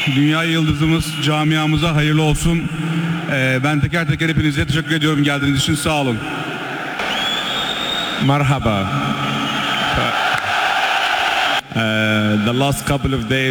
Dünya yıldızımız camiamıza hayırlı olsun. Ben teker teker hepinize teşekkür ediyorum geldiğiniz için. Sağ olun. Marhaba. The last couple of days